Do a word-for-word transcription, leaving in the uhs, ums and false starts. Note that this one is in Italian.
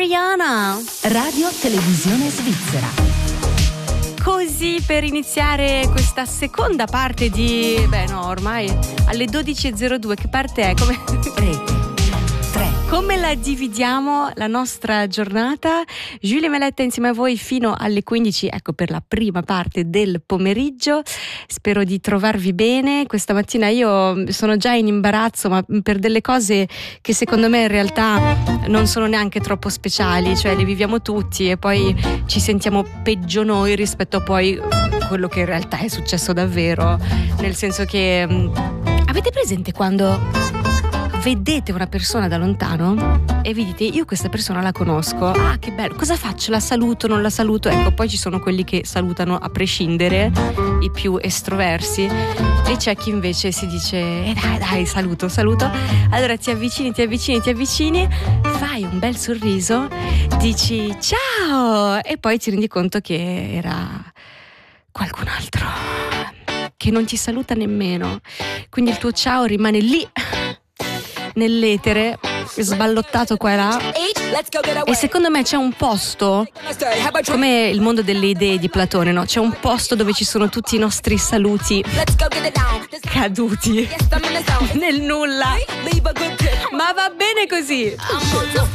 Rihanna. Radio Televisione Svizzera. Così per iniziare questa seconda parte di... Beh no, ormai alle dodici e zero due, che parte è? Come... Rete. Come la dividiamo la nostra giornata? Giulia Meletta insieme a voi fino alle quindici, ecco, per la prima parte del pomeriggio. Spero di trovarvi bene. Questa mattina io sono già in imbarazzo, ma per delle cose che secondo me in realtà non sono neanche troppo speciali, cioè le viviamo tutti e poi ci sentiamo peggio noi rispetto a poi quello che in realtà è successo davvero. Nel senso che avete presente quando vedete una persona da lontano e vi dite: io questa persona la conosco, ah che bello, cosa faccio? La saluto, non la saluto? Ecco, poi ci sono quelli che salutano a prescindere, i più estroversi, e c'è chi invece si dice eh dai dai saluto, saluto. Allora ti avvicini, ti avvicini, ti avvicini, fai un bel sorriso, dici ciao e poi ti rendi conto che era qualcun altro che non ti saluta nemmeno, quindi il tuo ciao rimane lì nell'etere, sballottato qua e là. E secondo me c'è un posto, come il mondo delle idee di Platone, no? C'è un posto dove ci sono tutti i nostri saluti caduti nel nulla, ma va bene così.